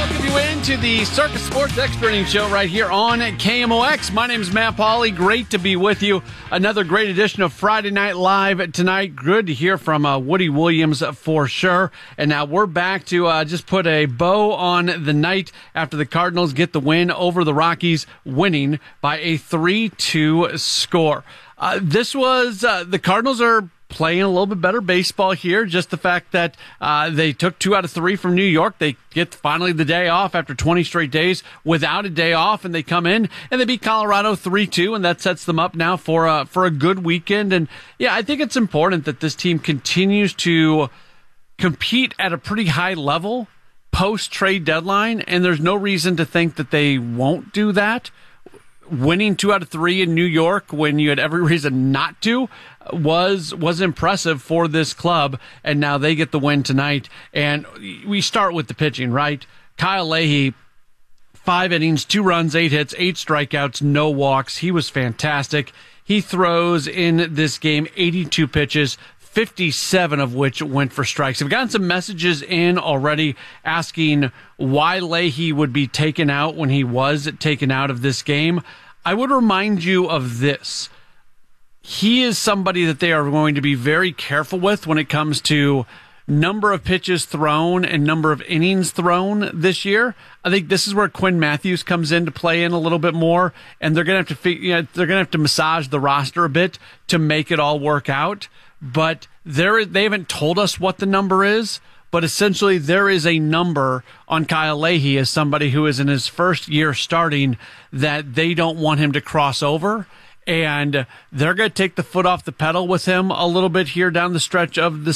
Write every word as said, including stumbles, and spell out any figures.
welcome you into the Circus Sports Extra Innings Show right here on K M O X. My name is Matt Pauley. Great to be with you. Another great edition of Friday Night Live tonight. Good to hear from uh, Woody Williams for sure. And now we're back to uh, just put a bow on the night after the Cardinals get the win over the Rockies, winning by a three two score. Uh, this was, uh, the Cardinals are playing a little bit better baseball here. Just the fact that uh, they took two out of three from New York. They get finally the day off after twenty straight days without a day off, and they come in and they beat Colorado three two, and that sets them up now for a, for a good weekend. And yeah, I think it's important that this team continues to compete at a pretty high level post-trade deadline, and there's no reason to think that they won't do that. Winning two out of three in New York when you had every reason not to was was impressive for this club, and now they get the win tonight. And we start with the pitching, right? Kyle Leahy, five innings, two runs, eight hits, eight strikeouts, no walks. He was fantastic. He throws in this game eighty-two pitches, fifty-seven of which went for strikes. I've gotten some messages in already asking why Leahy would be taken out when he was taken out of this game. I would remind you of this. He is somebody that they are going to be very careful with when it comes to number of pitches thrown and number of innings thrown this year. I think this is where Quinn Matthews comes in to play in a little bit more, and they're going to have to you know, they're going to have to massage the roster a bit to make it all work out. But there, they haven't told us what the number is, but essentially there is a number on Kyle Leahy as somebody who is in his first year starting that they don't want him to cross over. And they're going to take the foot off the pedal with him a little bit here down the stretch of the